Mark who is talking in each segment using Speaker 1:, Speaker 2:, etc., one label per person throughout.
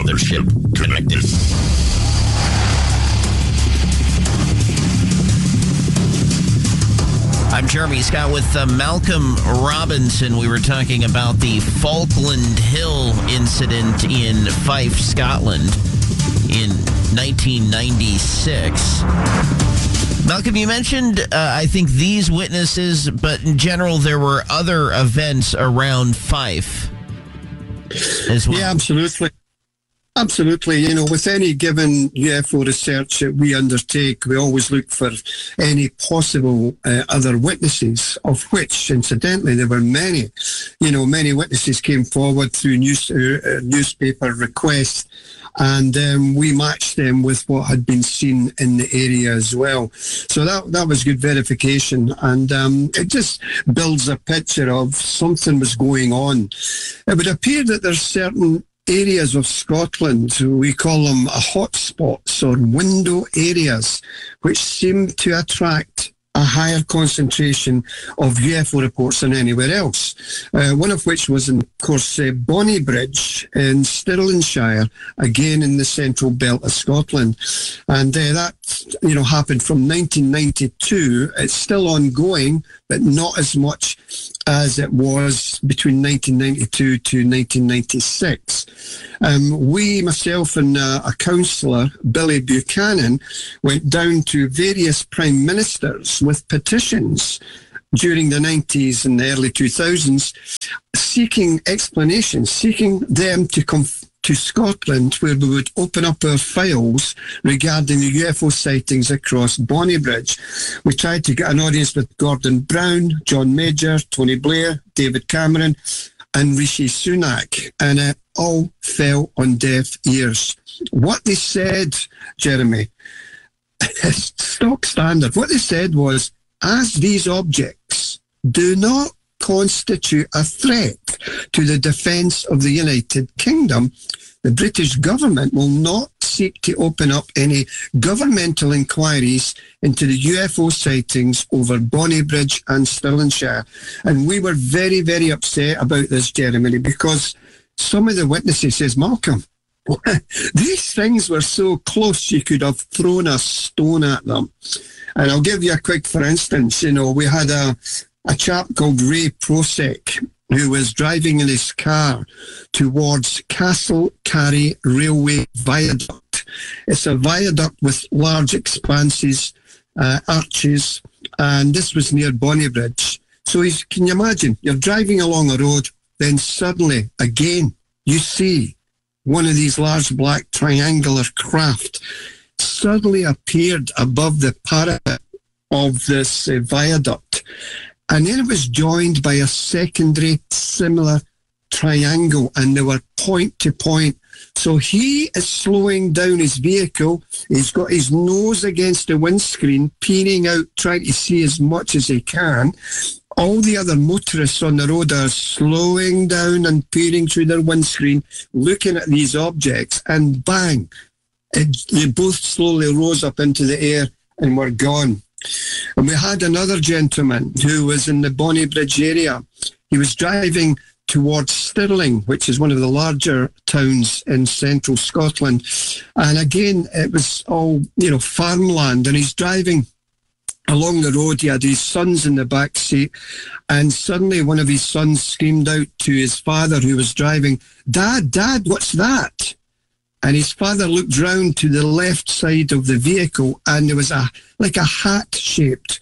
Speaker 1: mothership connected. I'm Jeremy Scott with Malcolm Robinson. We were talking about the Falkland Hill incident in Fife, Scotland in 1996. Malcolm, you mentioned, I think, these witnesses, but in general, there were other events around Fife as well.
Speaker 2: Yeah, absolutely. Absolutely. You know, with any given UFO research that we undertake, we always look for any possible other witnesses, of which, incidentally, there were many. You know, many witnesses came forward through newspaper requests, and we matched them with what had been seen in the area as well. So that was good verification, and it just builds a picture of something was going on. It would appear that there's certain areas of Scotland, we call them hotspots or window areas, which seem to attract a higher concentration of UFO reports than anywhere else. One of which was, of course, Bonnybridge in Stirlingshire, again in the central belt of Scotland. And that, you know, happened from 1992. It's still ongoing, but not as much as it was between 1992 to 1996. Myself and a councillor, Billy Buchanan, went down to various prime ministers with petitions during the 90s and the early 2000s, seeking explanations, seeking them to come to Scotland, where we would open up our files regarding the UFO sightings across Bonnybridge. We tried to get an audience with Gordon Brown, John Major, Tony Blair, David Cameron, and Rishi Sunak, and it all fell on deaf ears. What they said, Jeremy, is stock standard. What they said was, as these objects do not constitute a threat to the defence of the United Kingdom, the British government will not seek to open up any governmental inquiries into the UFO sightings over Bonnybridge and Stirlingshire. And we were very, very upset about this, Jeremy, because some of the witnesses says, Malcolm, these things were so close you could have thrown a stone at them. And I'll give you a quick, for instance, you know, we had a chap called Ray Prosek, who was driving in his car towards Castle Carry Railway Viaduct. It's a viaduct with large expanses, arches, and this was near Bonnybridge. So can you imagine, you're driving along a road, then suddenly, again, you see one of these large black triangular craft suddenly appeared above the parapet of this viaduct. And then it was joined by a secondary similar triangle, and they were point to point. So he is slowing down his vehicle. He's got his nose against the windscreen, peering out, trying to see as much as he can. All the other motorists on the road are slowing down and peering through their windscreen, looking at these objects, and bang, they both slowly rose up into the air and were gone. And we had another gentleman who was in the Bonnybridge area. He was driving towards Stirling, which is one of the larger towns in central Scotland. And again, it was all, you know, farmland. And he's driving along the road. He had his sons in the back seat. And suddenly one of his sons screamed out to his father, who was driving, Dad, what's that? And his father looked round to the left side of the vehicle, and there was a hat-shaped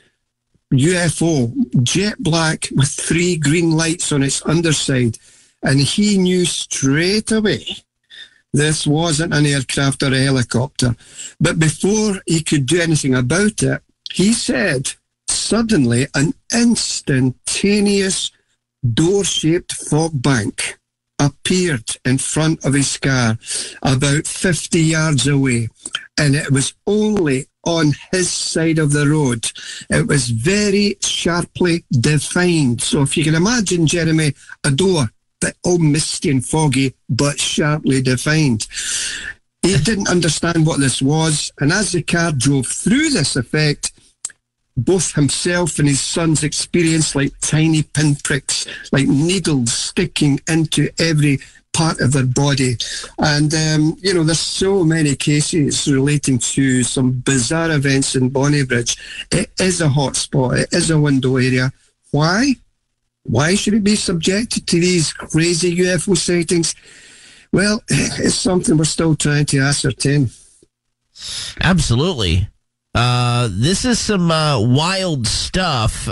Speaker 2: UFO, jet black with 3 green lights on its underside. And he knew straight away this wasn't an aircraft or a helicopter. But before he could do anything about it, he said, suddenly an instantaneous door-shaped fog bank appeared in front of his car about 50 yards away, and it was only on his side of the road. It was very sharply defined. So if you can imagine, Jeremy, a door that all misty and foggy but sharply defined. He didn't understand what this was, and as the car drove through this effect, both himself and his sons experienced like tiny pinpricks, like needles sticking into every part of their body. And, there's so many cases relating to some bizarre events in Bonnybridge. It is a hotspot. It is a window area. Why? Why should it be subjected to these crazy UFO sightings? Well, it's something we're still trying to ascertain.
Speaker 1: Absolutely. This is some wild stuff.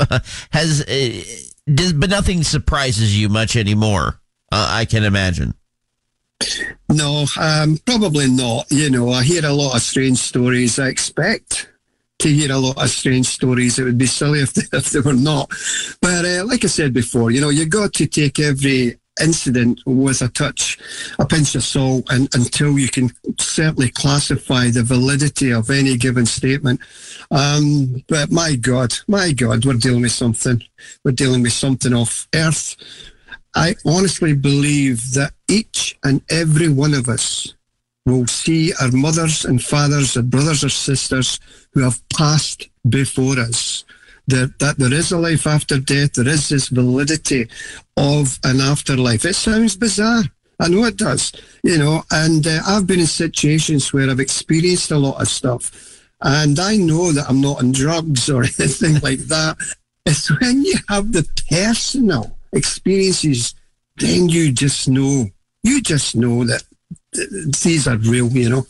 Speaker 1: But nothing surprises you much anymore, I can imagine.
Speaker 2: No, probably not. I hear a lot of strange stories. I expect to hear a lot of strange stories. It would be silly if they were not. But like I said before, you've got to take every incident with a pinch of salt, until you can certainly classify the validity of any given statement. But my God, we're dealing with something. We're dealing with something off Earth. I honestly believe that each and every one of us will see our mothers and fathers, our brothers or sisters who have passed before us. That there is a life after death. There is this validity of an afterlife. It sounds bizarre. I know it does, and I've been in situations where I've experienced a lot of stuff, and I know that I'm not on drugs or anything like that. It's when you have the personal experiences, then you just know that these are real,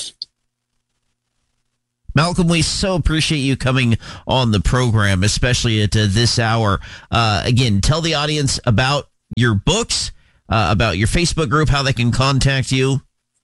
Speaker 1: Malcolm, we so appreciate you coming on the program, especially at this hour. Again, tell the audience about your books, about your Facebook group, how they can contact you.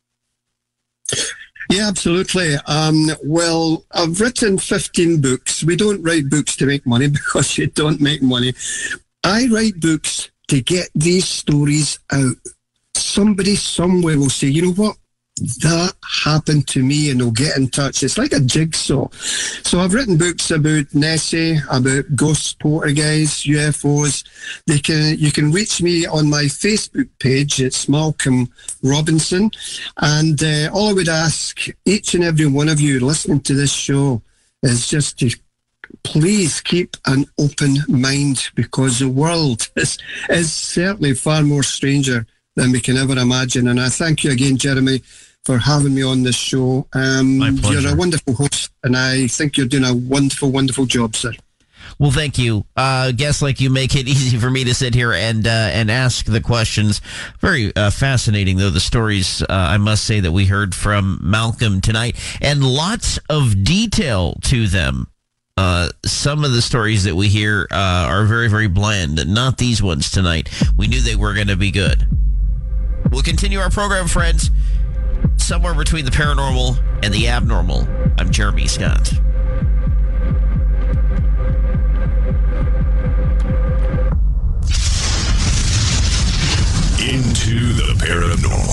Speaker 2: Yeah, absolutely. Well, I've written 15 books. We don't write books to make money because you don't make money. I write books to get these stories out. Somebody somewhere will say, you know what? That happened to me, and they'll get in touch. It's like a jigsaw. So I've written books about Nessie, about ghosts, poltergeists, UFOs. You can reach me on my Facebook page. It's Malcolm Robinson. And all I would ask each and every one of you listening to this show is just to please keep an open mind, because the world is certainly far more stranger than we can ever imagine. And I thank you again, Jeremy, for having me on this show.
Speaker 1: My pleasure.
Speaker 2: You're a wonderful host, and I think you're doing a wonderful, wonderful job, sir.
Speaker 1: Well, thank you. Guests like you make it easy for me to sit here and ask the questions. Very fascinating, though, the stories, I must say, that we heard from Malcolm tonight, and lots of detail to them. Some of the stories that we hear are very, very bland. Not these ones tonight. We knew they were going to be good. We'll continue our program, friends, somewhere between the paranormal and the abnormal. I'm Jeremy Scott.
Speaker 3: Into the paranormal.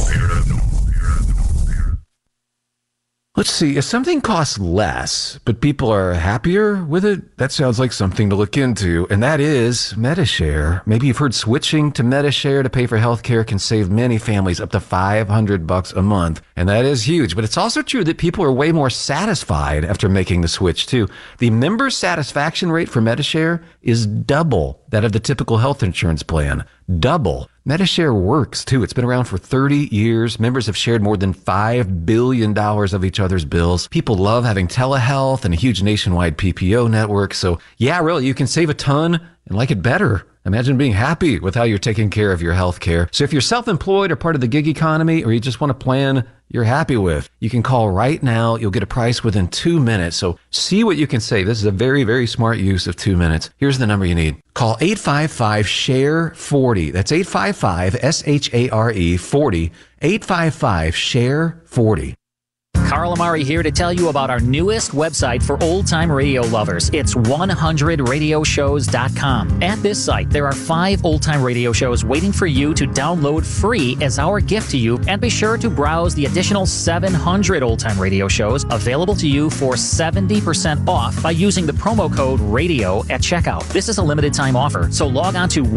Speaker 4: Let's see, if something costs less, but people are happier with it, that sounds like something to look into, and that is Medi-Share. Maybe you've heard switching to Medi-Share to pay for healthcare can save many families up to $500 a month, and that is huge. But it's also true that people are way more satisfied after making the switch, too. The member satisfaction rate for Medi-Share is double that of the typical health insurance plan. Double. Medi-Share works, too. It's been around for 30 years. Members have shared more than $5 billion of each other's bills. People love having telehealth and a huge nationwide PPO network. So, yeah, really, you can save a ton and like it better. Imagine being happy with how you're taking care of your health care. So if you're self-employed or part of the gig economy, or you just want a plan you're happy with, you can call right now. You'll get a price within 2 minutes. So see what you can save. This is a very, very smart use of 2 minutes. Here's the number you need. Call 855-SHARE-40. That's 855-SHARE-40. 855-SHARE-40.
Speaker 5: Carl Amari here to tell you about our newest website for old-time radio lovers. It's 100radioshows.com. At this site, there are 5 old-time radio shows waiting for you to download free as our gift to you, and be sure to browse the additional 700 old-time radio shows available to you for 70% off by using the promo code RADIO at checkout. This is a limited-time offer, so log on to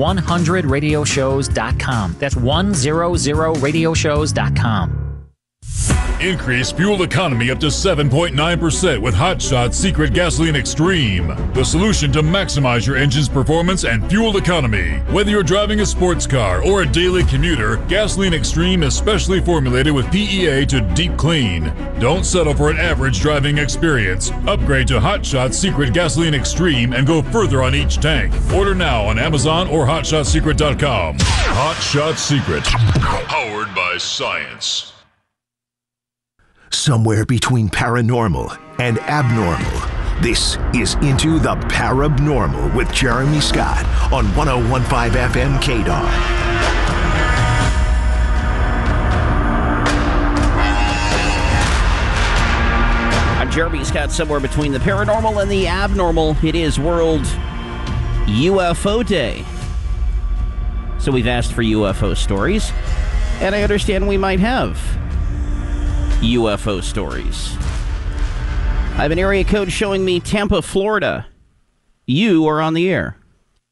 Speaker 5: 100radioshows.com. That's 100radioshows.com.
Speaker 3: Increase fuel economy up to 7.9% with Hot Shot Secret Gasoline Extreme, the solution to maximize your engine's performance and fuel economy. Whether you're driving a sports car or a daily commuter, Gasoline Extreme is specially formulated with PEA to deep clean. Don't settle for an average driving experience. Upgrade to Hot Shot Secret Gasoline Extreme and go further on each tank. Order now on Amazon or HotShotSecret.com. Hot Shot Secret, powered by science.
Speaker 6: Somewhere between paranormal and abnormal, this is Into the Parabnormal with Jeremy Scott on 101.5 FM KDAR.
Speaker 1: I'm Jeremy Scott, somewhere between the paranormal and the abnormal. It is World UFO Day. So we've asked for UFO stories, and I understand we might have UFO stories. I have an area code showing me Tampa, Florida. You are on the air.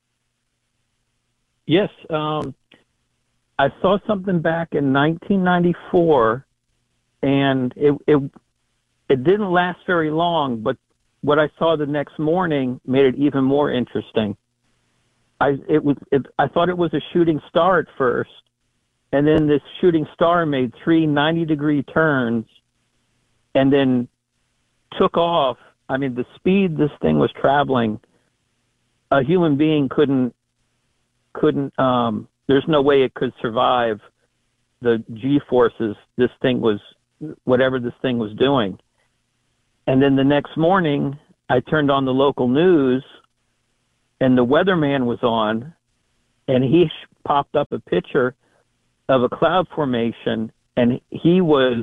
Speaker 7: Yes, I saw something back in 1994, and it didn't last very long, but what I saw the next morning made it even more interesting. I thought it was a shooting star at first, and then this shooting star made 3 90-degree turns and then took off. I mean, the speed this thing was traveling, a human being couldn't, there's no way it could survive the G-forces whatever this thing was doing. And then the next morning, I turned on the local news, and the weatherman was on, and he popped up a picture of a cloud formation, and he was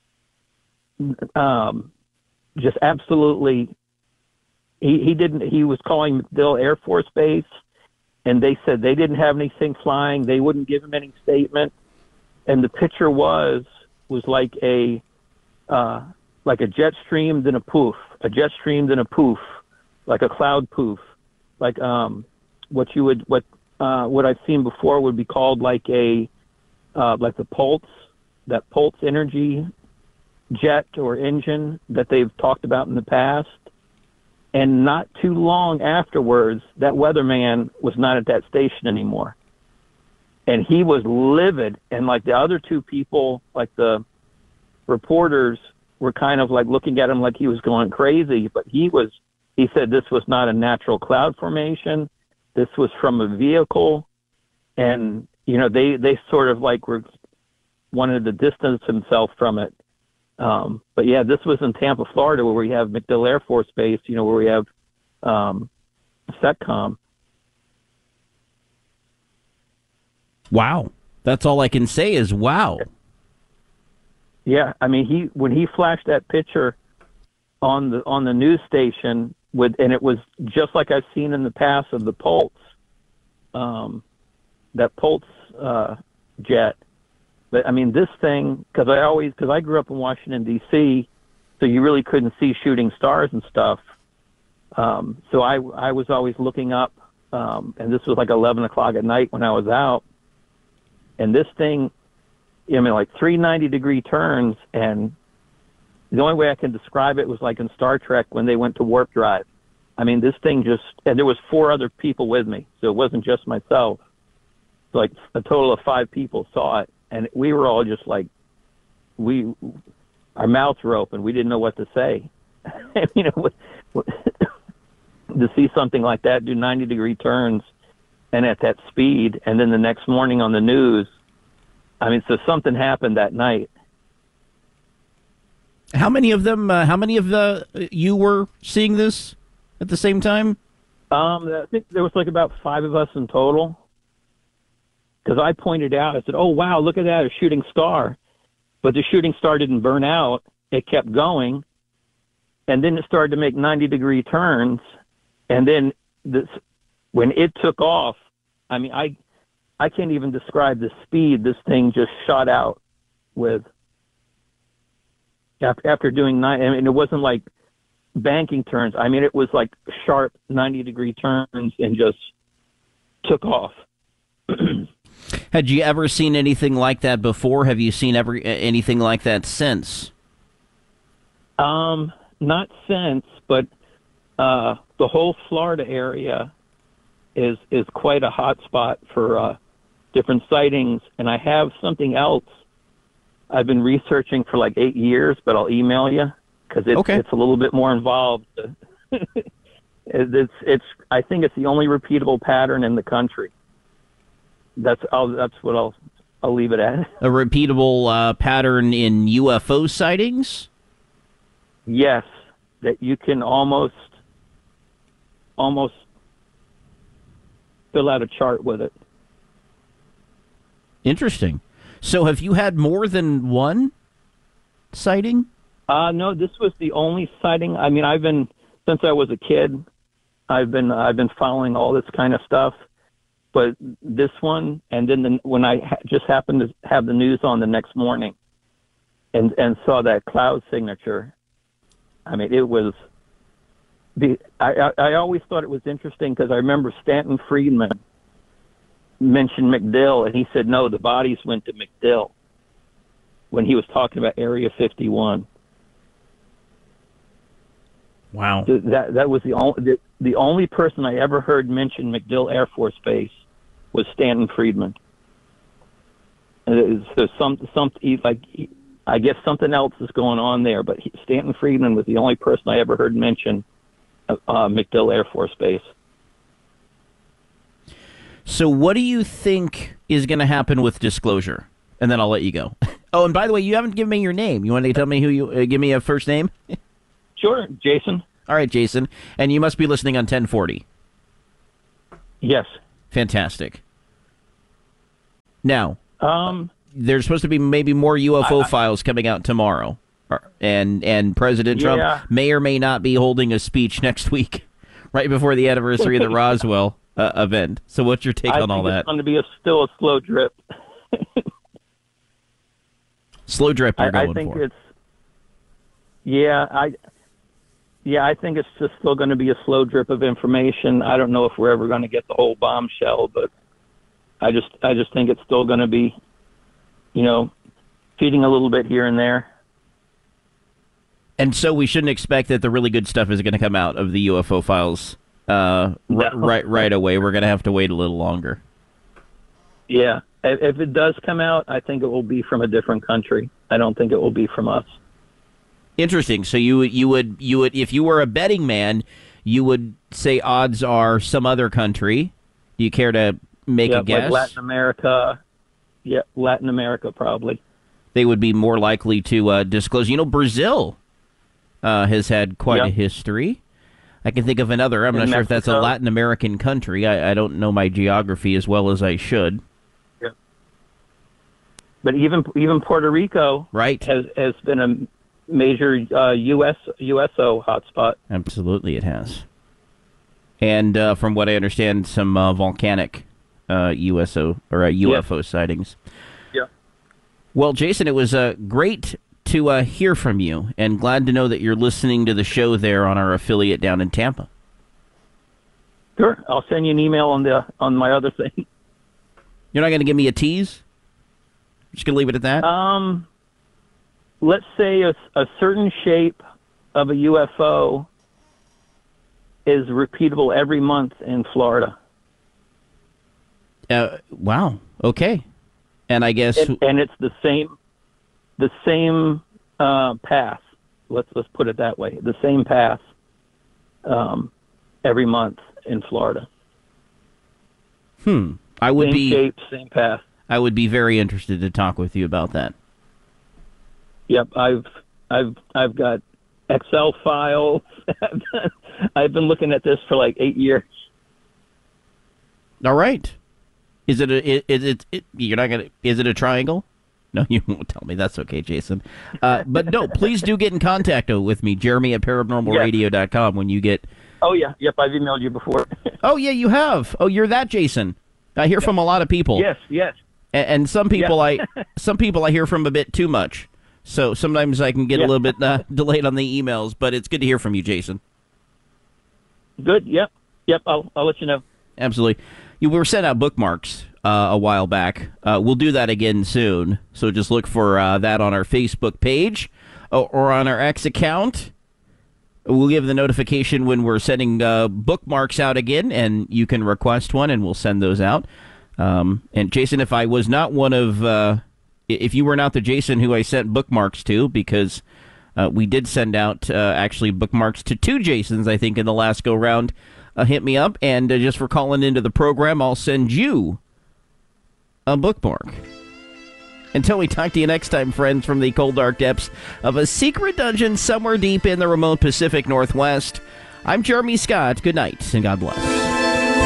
Speaker 7: just absolutely, he was calling MacDill Air Force Base, and they said they didn't have anything flying. They wouldn't give him any statement. And the picture was like a jet stream, then a poof, a jet stream, then a poof, like a cloud poof, like what I've seen before would be called like the pulse energy jet or engine that they've talked about in the past. And not too long afterwards, that weatherman was not at that station anymore. And he was livid. And like the other two people, like the reporters, were kind of like looking at him like he was going crazy. But he said this was not a natural cloud formation. This was from a vehicle. And, you know, they sort of like wanted to distance himself from it. But yeah, this was in Tampa, Florida, where we have MacDill Air Force Base, you know, where we have SETCOM.
Speaker 1: Wow. That's all I can say is wow.
Speaker 7: Yeah, I mean, when he flashed that picture on the news station and it was just like I've seen in the past of the Pulse, that Pulse jet. But I mean, this thing, because I grew up in Washington D.C., so you really couldn't see shooting stars and stuff. So I was always looking up, and this was like 11 o'clock at night when I was out, and this thing, I mean, like 3 90-degree turns, and the only way I can describe it was like in Star Trek when they went to warp drive. I mean, this thing and there was 4 other people with me, so it wasn't just myself. So like a total of 5 people saw it, and we were all just like, our mouths were open. We didn't know what to say. You know, to see something like that do 90-degree turns and at that speed, and then the next morning on the news. I mean, so something happened that night.
Speaker 1: How many of you were seeing this at the same time?
Speaker 7: I think there was like about 5 of us in total. Because I pointed out, I said, "Oh wow, look at that, a shooting star!" But the shooting star didn't burn out; it kept going, and then it started to make 90-degree turns, and then when it took off, I mean, I can't even describe the speed this thing just shot out with. After doing 9, I mean, it wasn't like banking turns. I mean, it was like sharp 90-degree turns and just took off.
Speaker 1: Had you ever seen anything like that before? Have you seen anything like that since?
Speaker 7: Not since, but the whole Florida area is quite a hot spot for different sightings. And I have something else I've been researching for like 8 years, but I'll email you because it's a little bit more involved. I think it's the only repeatable pattern in the country. That's what I'll leave it at.
Speaker 1: A repeatable pattern in UFO sightings?
Speaker 7: Yes, that you can almost fill out a chart with it.
Speaker 1: Interesting. So have you had more than one sighting?
Speaker 7: No, this was the only sighting. I mean, since I was a kid, I've been following all this kind of stuff. But this one, and then when I just happened to have the news on the next morning and saw that cloud signature, I mean, it was I always thought it was interesting because I remember Stanton Friedman mentioned MacDill, and he said, no, the bodies went to MacDill when he was talking about Area 51.
Speaker 1: Wow.
Speaker 7: That was the only person I ever heard mention MacDill Air Force Base was Stanton Friedman. And I guess something else is going on there, but Stanton Friedman was the only person I ever heard mention MacDill Air Force Base.
Speaker 1: So what do you think is going to happen with disclosure? And then I'll let you go. Oh, and by the way, you haven't given me your name. You want to tell me who you give me a first name?
Speaker 7: Sure, Jason.
Speaker 1: All right, Jason. And you must be listening on 1040.
Speaker 7: Yes.
Speaker 1: Fantastic. Now, there's supposed to be maybe more UFO files coming out tomorrow. And President Trump may or may not be holding a speech next week, right before the anniversary of the Roswell event. So what's your take on all that?
Speaker 7: It's going to be still a slow drip.
Speaker 1: Slow drip you're going
Speaker 7: I think
Speaker 1: for.
Speaker 7: I think it's just still going to be a slow drip of information. I don't know if we're ever going to get the whole bombshell, but I just think it's still going to be, feeding a little bit here and there.
Speaker 1: And so we shouldn't expect that the really good stuff is going to come out of the UFO files right away. We're going to have to wait a little longer.
Speaker 7: Yeah. If it does come out, I think it will be from a different country. I don't think it will be from us.
Speaker 1: Interesting. So you would if you were a betting man, you would say odds are some other country. Do you care to make a guess?
Speaker 7: Like Latin America. Yeah, Latin America probably.
Speaker 1: They would be more likely to disclose. Brazil has had quite a history. I can think of another. I'm not sure if that's a Latin American country. I don't know my geography as well as I should.
Speaker 7: Yeah. But even Puerto Rico has been a major USO hotspot.
Speaker 1: Absolutely, it has. And from what I understand, some volcanic USO or UFO sightings.
Speaker 7: Yeah.
Speaker 1: Well, Jason, it was great to hear from you, and glad to know that you're listening to the show there on our affiliate down in Tampa.
Speaker 7: Sure, I'll send you an email on my other thing.
Speaker 1: You're not going to give me a tease? Just going to leave it at that?
Speaker 7: Let's say a certain shape of a UFO is repeatable every month in Florida.
Speaker 1: Wow. Okay. And I guess,
Speaker 7: and it's the same path. Let's put it that way. The same path every month in Florida.
Speaker 1: I would
Speaker 7: same shape, same path.
Speaker 1: I would be very interested to talk with you about that.
Speaker 7: Yep, I've got Excel files. I've been looking at this for like 8 years.
Speaker 1: All right. Is it a triangle? No, you won't tell me. That's okay, Jason. But no, please do get in contact with me, Jeremy at paranormalradio.com when you get...
Speaker 7: Oh, yeah. Yep, I've emailed you before.
Speaker 1: Oh, yeah, you have. Oh, you're that Jason. I hear from a lot of people.
Speaker 7: Yes.
Speaker 1: And some people I hear from a bit too much. So sometimes I can get a little bit delayed on the emails, but it's good to hear from you, Jason.
Speaker 7: Good. Yep. I'll let you know.
Speaker 1: Absolutely. We were sent out bookmarks a while back. We'll do that again soon. So just look for that on our Facebook page. or on our X account. We'll give the notification when we're sending bookmarks out again, and you can request one, and we'll send those out. And Jason, if I was not one of, if you were not the Jason who I sent bookmarks to, because we did send out actually bookmarks to 2 Jasons, I think, in the last go round, hit me up, and just for calling into the program, I'll send you a bookmark. Until we talk to you next time, friends, from the cold, dark depths of a secret dungeon somewhere deep in the remote Pacific Northwest, I'm Jeremy Scott. Good night, and God bless.